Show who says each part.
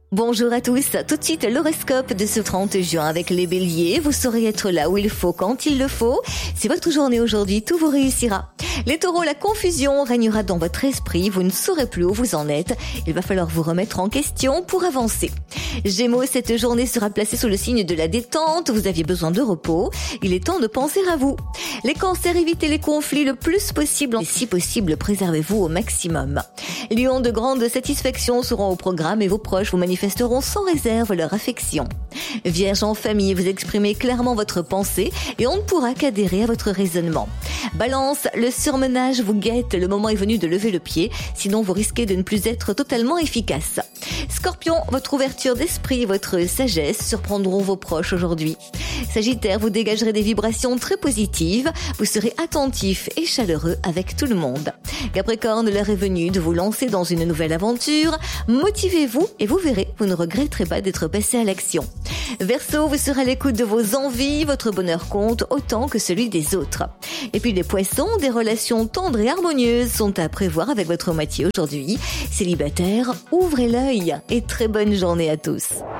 Speaker 1: Bonjour à tous, tout de suite l'horoscope de ce 30 juin avec les béliers, vous saurez être là où il faut quand il le faut, c'est votre journée aujourd'hui, tout vous réussira. Les taureaux, la confusion régnera dans votre esprit, vous ne saurez plus où vous en êtes, il va falloir vous remettre en question pour avancer. Gémeaux, cette journée sera placée sous le signe de la détente, vous aviez besoin de repos, il est temps de penser à vous. Les cancers, évitez les conflits le plus possible et si possible préservez-vous au maximum. Lions, de grandes satisfactions seront au programme et vos proches vous manifesteront sans réserve leur affection. Vierge, en famille, vous exprimez clairement votre pensée et on ne pourra qu'adhérer à votre raisonnement. Balance, le surmenage vous guette, le moment est venu de lever le pied, sinon vous risquez de ne plus être totalement efficace. Scorpion, votre ouverture d'esprit et votre sagesse surprendront vos proches aujourd'hui. Sagittaire, vous dégagerez des vibrations très positives, vous serez attentif et chaleureux avec tout le monde. Capricorne, l'heure est venue de vous lancer dans une nouvelle aventure, motivez-vous et vous verrez, vous ne regretterez pas d'être passé à l'action. Verseau, vous serez à l'écoute de vos envies, votre bonheur compte autant que celui des autres. Et puis les poissons, des relations tendres et harmonieuses sont à prévoir avec votre moitié aujourd'hui. Célibataire, ouvrez l'œil et très bonne journée à tous.